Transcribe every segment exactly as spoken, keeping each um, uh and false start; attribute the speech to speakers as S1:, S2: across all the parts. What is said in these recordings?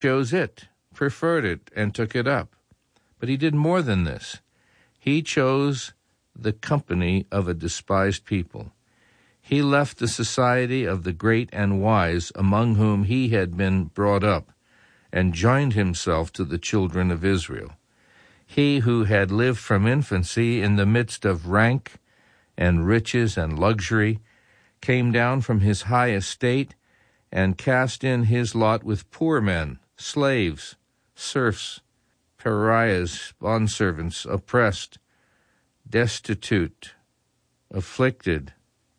S1: chose it, preferred it, and took it up. But he did more than this. He chose the company of a despised people. He left the society of the great and wise among whom he had been brought up, and joined himself to the children of Israel. He who had lived from infancy in the midst of rank and riches and luxury came down from his high estate and cast in his lot with poor men, slaves, serfs, pariahs, bondservants, oppressed, destitute, afflicted,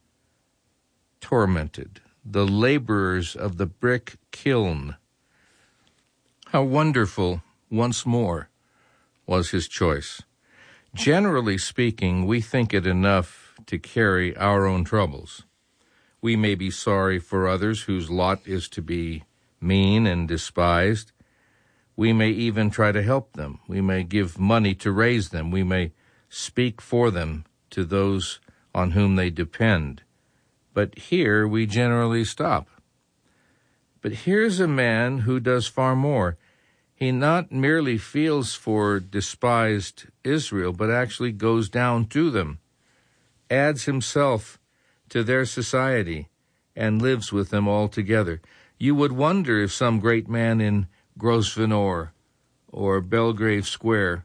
S1: tormented, the laborers of the brick kiln. How wonderful, once more, was his choice. Generally speaking, we think it enough to carry our own troubles. We may be sorry for others whose lot is to be mean and despised. We may even try to help them. We may give money to raise them. We may speak for them to those on whom they depend. But here we generally stop. But here's a man who does far more. He not merely feels for despised Israel, but actually goes down to them, adds himself to their society, and lives with them all together. You would wonder if some great man in Grosvenor or Belgrave Square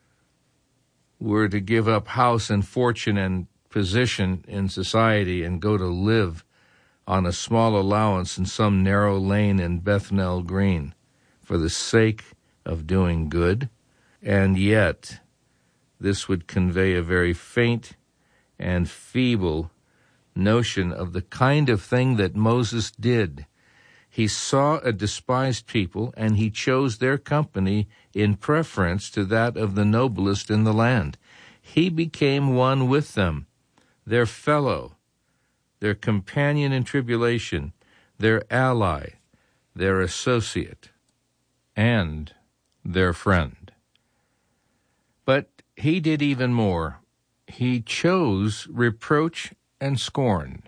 S1: were to give up house and fortune and position in society and go to live on a small allowance in some narrow lane in Bethnal Green for the sake of doing good. And yet, this would convey a very faint and feeble notion of the kind of thing that Moses did. He saw a despised people, and he chose their company in preference to that of the noblest in the land. He became one with them, their fellow, their companion in tribulation, their ally, their associate, and their friend. But he did even more. He chose reproach and scorn.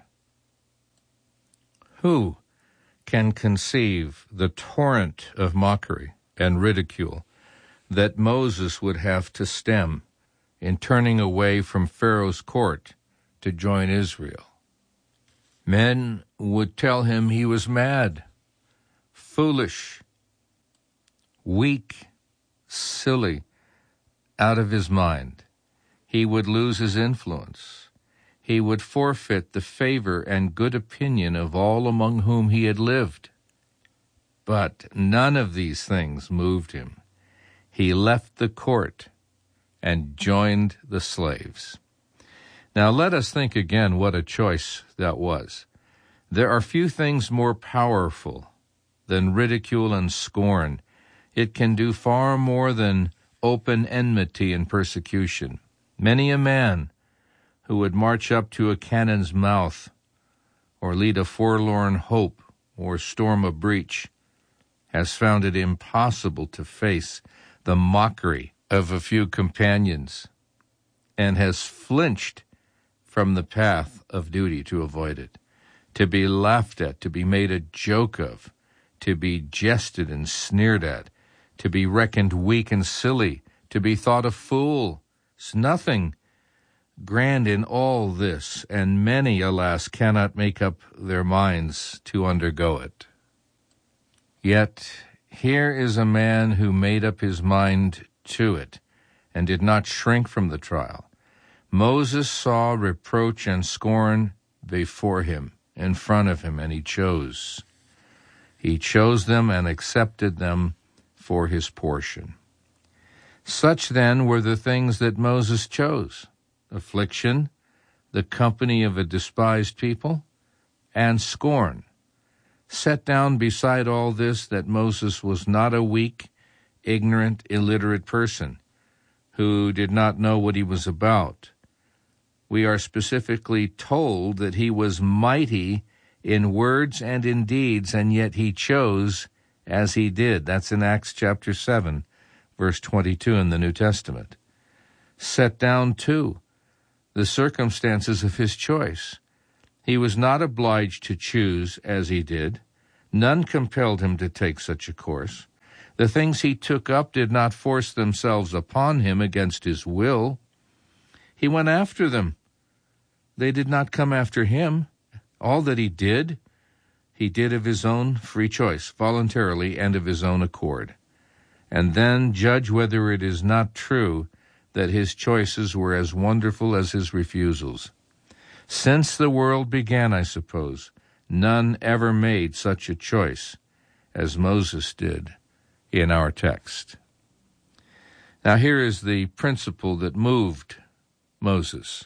S1: Who can conceive the torrent of mockery and ridicule that Moses would have to stem in turning away from Pharaoh's court to join Israel? Men would tell him he was mad, foolish, weak, silly, out of his mind. He would lose his influence. He would forfeit the favor and good opinion of all among whom he had lived. But none of these things moved him. He left the court and joined the slaves. Now let us think again what a choice that was. There are few things more powerful than ridicule and scorn. It can do far more than open enmity and persecution. Many a man who would march up to a cannon's mouth or lead a forlorn hope or storm a breach has found it impossible to face the mockery of a few companions and has flinched from the path of duty to avoid it, to be laughed at, to be made a joke of, to be jested and sneered at, to be reckoned weak and silly, to be thought a fool. It's nothing grand in all this, and many, alas, cannot make up their minds to undergo it. Yet here is a man who made up his mind to it and did not shrink from the trial. Moses saw reproach and scorn before him, in front of him, and he chose. He chose them and accepted them for his portion. Such then were the things that Moses chose: affliction, the company of a despised people, and scorn. Set down beside all this that Moses was not a weak, ignorant, illiterate person who did not know what he was about. We are specifically told that he was mighty in words and in deeds, and yet he chose as he did. That's in Acts chapter seven, verse twenty-two in the New Testament. Set down, too, the circumstances of his choice. He was not obliged to choose as he did. None compelled him to take such a course. The things he took up did not force themselves upon him against his will. He went after them. They did not come after him. All that he did, he did of his own free choice, voluntarily and of his own accord. And then judge whether it is not true that his choices were as wonderful as his refusals. Since the world began, I suppose, none ever made such a choice as Moses did in our text. Now here is the principle that moved Moses.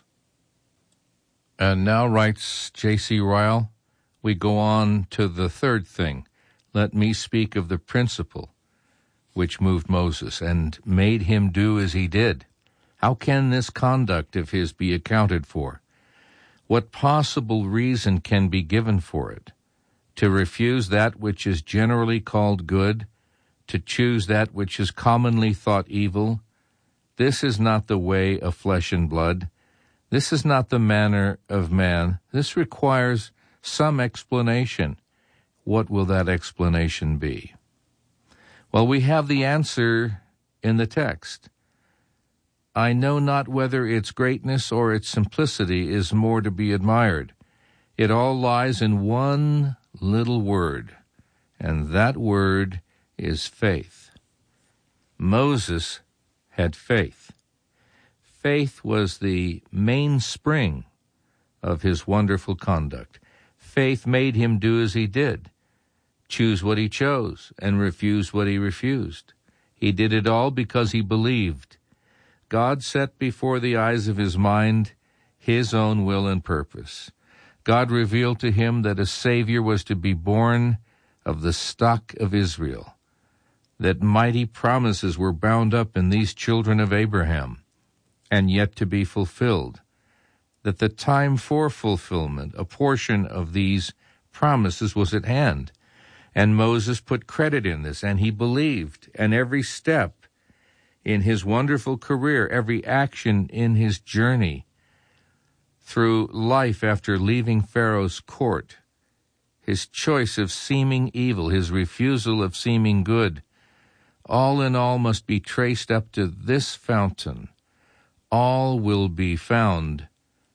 S1: And now, writes J C Ryle, we go on to the third thing. Let me speak of the principle which moved Moses and made him do as he did. How can this conduct of his be accounted for? What possible reason can be given for it? To refuse that which is generally called good, to choose that which is commonly thought evil, this is not the way of flesh and blood. This is not the manner of man. This requires some explanation. What will that explanation be? Well, we have the answer in the text. I know not whether its greatness or its simplicity is more to be admired. It all lies in one little word, and that word is faith. Moses had faith. Faith was the mainspring of his wonderful conduct. Faith made him do as he did, choose what he chose, and refuse what he refused. He did it all because he believed. God set before the eyes of his mind his own will and purpose. God revealed to him that a Savior was to be born of the stock of Israel, that mighty promises were bound up in these children of Abraham, and yet to be fulfilled, that the time for fulfillment, a portion of these promises, was at hand. And Moses put credit in this, and he believed, and every step in his wonderful career, every action in his journey through life after leaving Pharaoh's court, his choice of seeming evil, his refusal of seeming good, all in all must be traced up to this fountain. All will be found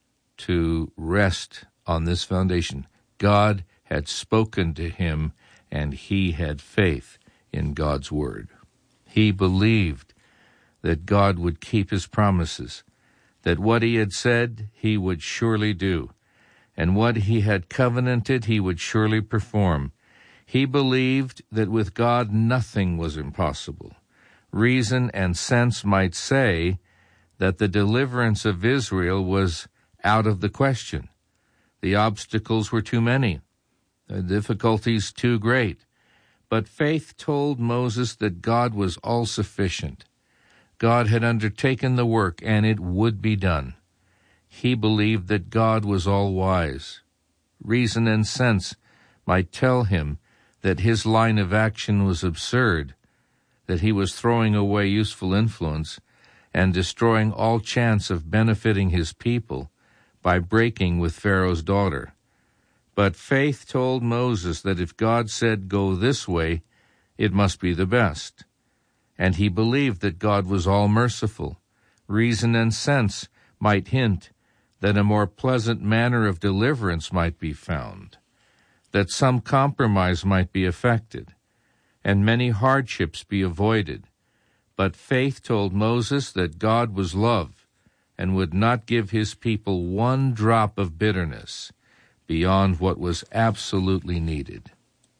S1: to rest on this foundation. God had spoken to him, and he had faith in God's word. He believed that God would keep his promises, that what he had said he would surely do, and what he had covenanted he would surely perform. He believed that with God nothing was impossible. Reason and sense might say that the deliverance of Israel was out of the question. The obstacles were too many, the difficulties too great. But faith told Moses that God was all-sufficient. God had undertaken the work, and it would be done. He believed that God was all-wise. Reason and sense might tell him that his line of action was absurd, that he was throwing away useful influence and destroying all chance of benefiting his people by breaking with Pharaoh's daughter. But faith told Moses that if God said, "Go this way," it must be the best. And he believed that God was all-merciful. Reason and sense might hint that a more pleasant manner of deliverance might be found, that some compromise might be effected, and many hardships be avoided. But faith told Moses that God was love and would not give his people one drop of bitterness beyond what was absolutely needed.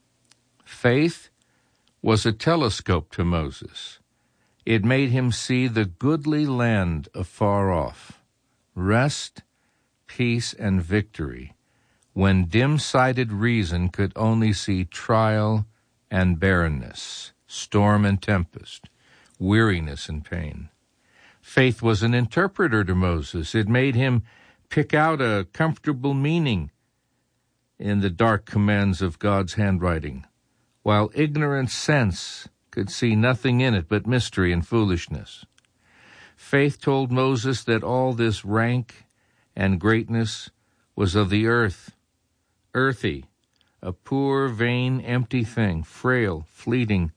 S1: Faith was a telescope to Moses. It made him see the goodly land afar off, rest, peace, and victory, when dim-sighted reason could only see trial and barrenness, storm and tempest, weariness and pain. Faith was an interpreter to Moses. It made him pick out a comfortable meaning in the dark commands of God's handwriting, while ignorant sense could see nothing in it but mystery and foolishness. Faith told Moses that all this rank and greatness was of the earth, earthy, a poor, vain, empty thing, frail, fleeting,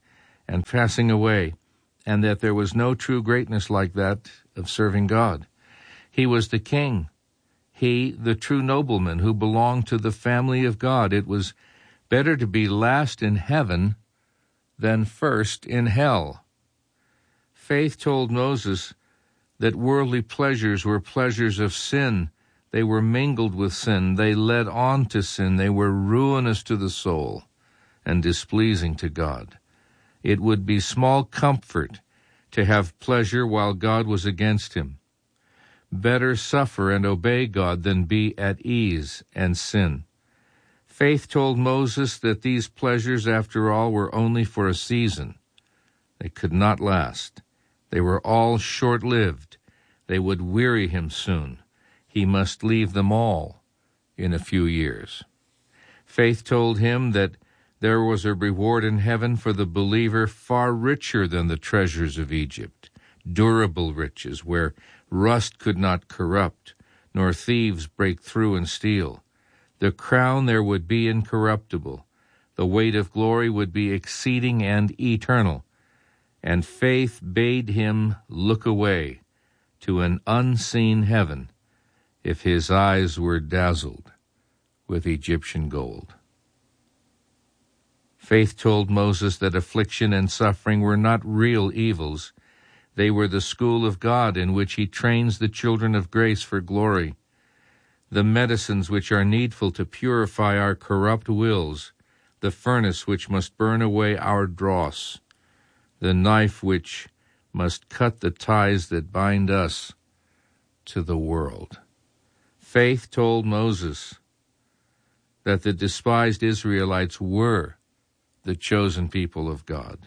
S1: and passing away, and that there was no true greatness like that of serving God. He was the king, he the true nobleman who belonged to the family of God. It was better to be last in heaven than first in hell. Faith told Moses that worldly pleasures were pleasures of sin. They were mingled with sin. They led on to sin. They were ruinous to the soul and displeasing to God. It would be small comfort to have pleasure while God was against him. Better suffer and obey God than be at ease and sin. Faith told Moses that these pleasures, after all, were only for a season. They could not last. They were all short-lived. They would weary him soon. He must leave them all in a few years. Faith told him that there was a reward in heaven for the believer far richer than the treasures of Egypt, durable riches where rust could not corrupt, nor thieves break through and steal. The crown there would be incorruptible. The weight of glory would be exceeding and eternal. And faith bade him look away to an unseen heaven if his eyes were dazzled with Egyptian gold. Faith told Moses that affliction and suffering were not real evils. They were the school of God in which he trains the children of grace for glory, the medicines which are needful to purify our corrupt wills, the furnace which must burn away our dross, the knife which must cut the ties that bind us to the world. Faith told Moses that the despised Israelites were the chosen people of God.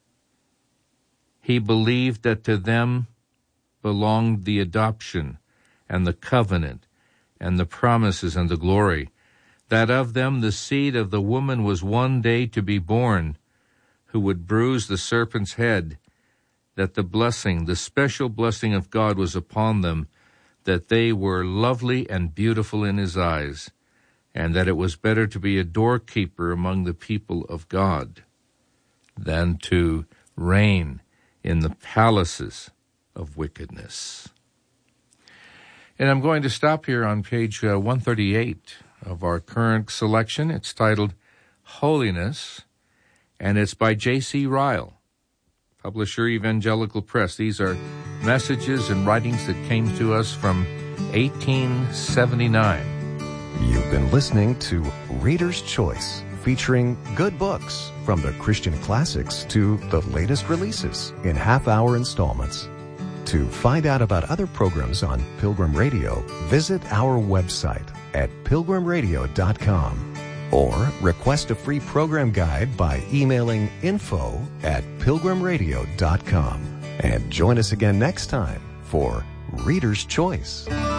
S1: He believed that to them belonged the adoption and the covenant and the promises and the glory, that of them the seed of the woman was one day to be born, who would bruise the serpent's head, that the blessing, the special blessing of God was upon them, that they were lovely and beautiful in his eyes, and that it was better to be a doorkeeper among the people of God than to reign in the palaces of wickedness. And I'm going to stop here on page uh, one thirty-eight of our current selection. It's titled Holiness, and it's by J C Ryle, publisher, Evangelical Press. These are messages and writings that came to us from eighteen seventy-nine.
S2: You've been listening to Reader's Choice, featuring good books from the Christian classics to the latest releases in half-hour installments. To find out about other programs on Pilgrim Radio, visit our website at pilgrim radio dot com or request a free program guide by emailing info at pilgrim radio dot com. And join us again next time for Reader's Choice.